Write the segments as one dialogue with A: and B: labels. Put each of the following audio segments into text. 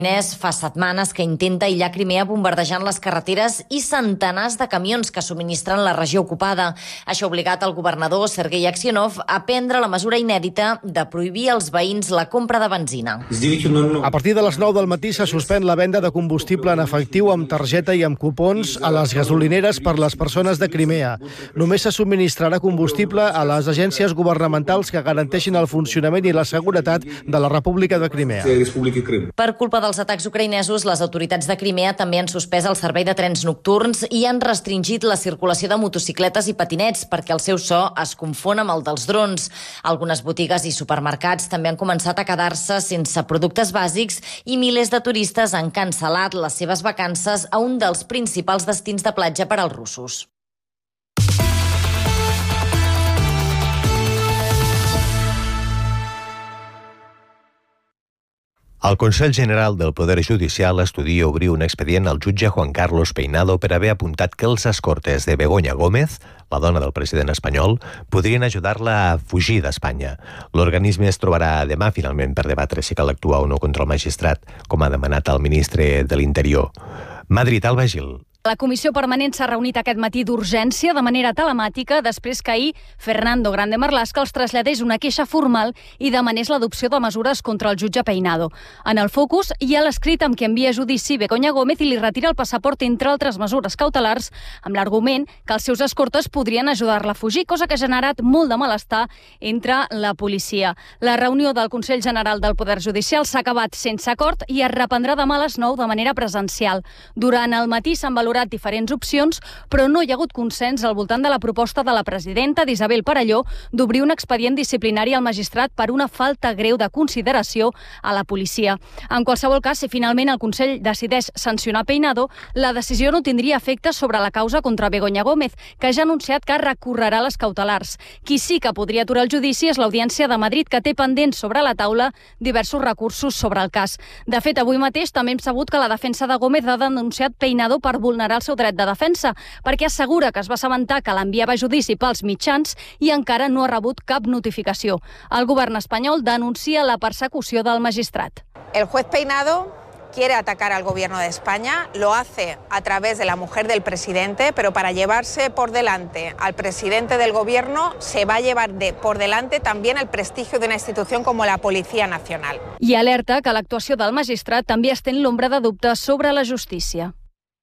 A: Fa setmanes que intenta aïllar Crimea bombardejant les carreteres i centenars de camions que subministren la regió ocupada. Això ha obligat el governador Sergei Aksionov a prendre la mesura inèdita de prohibir als veïns la compra de benzina.
B: A partir de les 9 del matí se suspèn la venda de combustible en efectiu amb targeta i amb cupons a les gasolineres per les persones de Crimea. Només se subministrarà combustible a les agències governamentals que garanteixin el funcionament i la seguretat de la República de Crimea.
A: Per culpa dels atacs ucraïnesos, les autoritats de Crimea també han suspès el servei de trens nocturns i han restringit la circulació de motocicletes i patinets perquè el seu so es confon amb el dels drons. Algunes botigues i supermercats també han començat a quedar-se sense productes bàsics i milers de turistes han cancel·lat les seves vacances a un dels principals destins de platja per als russos.
C: El Consell General del Poder Judicial estudia obrir un expedient al jutge Juan Carlos Peinado per haver apuntat que els escortes de Begoña Gómez, la dona del president espanyol, podrien ajudar-la a fugir d'Espanya. L'organisme es trobarà demà finalment per debatre si cal actuar o no contra el magistrat, com ha demanat el ministre de l'Interior. Madrid, Alba Gil.
D: La comissió permanent s'ha reunit aquest matí d'urgència de manera telemàtica després que ahir Fernando Grande Marlaska els traslladés una queixa formal i demanés l'adopció de mesures contra el jutge Peinado. En el focus hi ha l'escrit amb què envia a judici Begoña Gómez i li retira el passaport, entre altres mesures cautelars, amb l'argument que els seus escortes podrien ajudar-la a fugir, cosa que ha generat molt de malestar entre la policia. La reunió del Consell General del Poder Judicial s'ha acabat sense acord i es reprendrà demà a les 9 de manera presencial. Durant el matí s'han valorat diferents opcions, però no hi ha hagut consens al voltant de la proposta de la presidenta d'Isabel Parelló d'obrir un expedient disciplinari al magistrat per una falta greu de consideració a la policia. En qualsevol cas, si finalment el Consell decideix sancionar Peinado, la decisió no tindria efecte sobre la causa contra Begoña Gómez, que ja ha anunciat que recorrerà a les cautelars. Qui sí que podria aturar el judici és l'Audiència de Madrid, que té pendents sobre la taula diversos recursos sobre el cas. De fet, avui mateix també hem sabut que la defensa de Gómez ha denunciat Peinado per vulnerar el seu dret de defensa, perquè assegura que es va assabentar que l'enviava a judici pels mitjans i encara no ha rebut cap notificació. El govern espanyol denuncia la persecució del magistrat.
E: El juez Peinado quiere atacar al gobierno de España, lo hace a través de la mujer del presidente, pero para llevarse por delante al presidente del gobierno se va a llevar por delante también el prestigio de una institución como la Policía Nacional.
D: I alerta que l'actuació del magistrat també estén l'ombra de dubte sobre la justícia.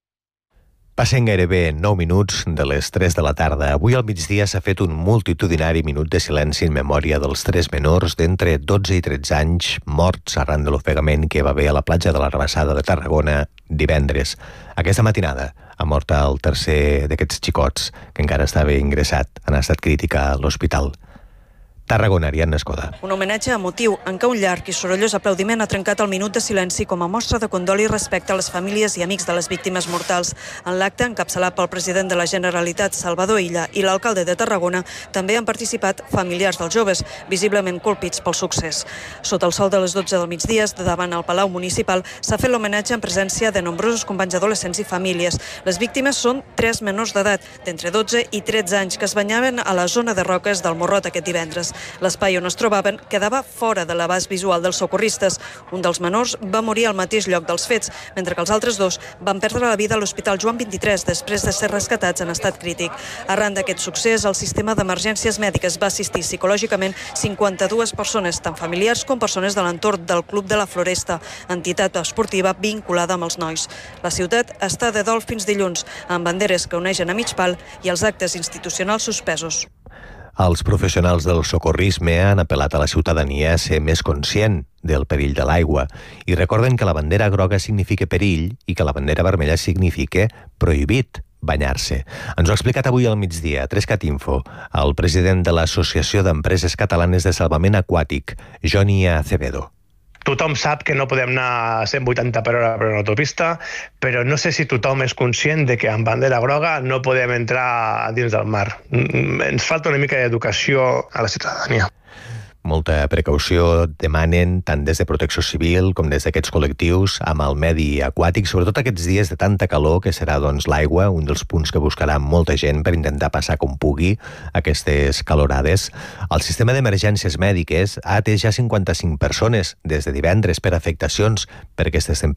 C: Passen gairebé 9 minuts de les 3 de la tarda. Avui al migdia s'ha fet un multitudinari minut de silenci en memòria dels 3 menors d'entre 12 i 13 anys morts arran de l'ofegament que va haver a la platja de la Rabassada de Tarragona divendres. Aquesta matinada ha mort el tercer d'aquests xicots, que encara estava ingressat en estat crític a l'hospital. Tarragona, Ariadna Escoda.
F: Un homenatge emotiu en què un llarg i sorollós aplaudiment ha trencat el minut de silenci com a mostra de condol i respecte a les famílies i amics de les víctimes mortals. En l'acte, encapçalat pel president de la Generalitat, Salvador Illa, i l'alcalde de Tarragona, també han participat familiars dels joves, visiblement colpits pel succés. Sota el sol de les 12 del migdia, davant el Palau Municipal, s'ha fet l'homenatge en presència de nombrosos companys adolescents i famílies. Les víctimes són 3 menors d'edat, d'entre 12 i 13 anys, que es banyaven a la zona de roques del Morrot aquest divendres. L'espai on es trobaven quedava fora de l'abast visual dels socorristes. Un dels menors va morir al mateix lloc dels fets, mentre que els altres 2 van perdre la vida a l'Hospital Joan 23 després de ser rescatats en estat crític. Arran d'aquest succés, el sistema d'emergències mèdiques va assistir psicològicament 52 persones, tant familiars com persones de l'entorn del Club de la Floresta, entitat esportiva vinculada amb els nois. La ciutat està de dol fins dilluns, amb banderes que uneixen a mig pal i els actes institucionals suspesos.
C: Els professionals del socorrisme han apel·lat a la ciutadania a ser més conscient del perill de l'aigua i recorden que la bandera groga significa perill i que la bandera vermella significa prohibit banyar-se. Ens ho ha explicat avui al migdia, 3cat Info, el president de l'Associació d'Empreses Catalanes de Salvament Aquàtic, Joni Acevedo.
G: Tothom sap que no podem anar a 180 per hora per una autopista, però no sé si tothom és conscient de que amb bandera groga no podem entrar dins del mar. Ens falta una mica d'educació a la ciutadania.
C: Molta precaució demanen tant des de Protecció Civil com des d'aquests col·lectius amb el medi aquàtic, sobretot aquests dies de tanta calor que serà l'aigua, un dels punts que buscarà molta gent per intentar passar com pugui aquestes calorades. El sistema d'emergències mèdiques ha atès ja 55 persones des de divendres per afectacions per aquestes temperatures